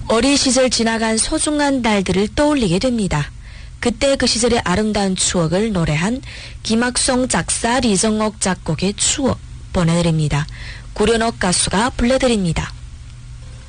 어린 시절 지나간 소중한 날들을 떠올리게 됩니다. 그때 그 시절의 아름다운 추억을 노래한 김학송 작사, 리정옥 작곡의 추억 보내드립니다. 구련옥 가수가 불러드립니다.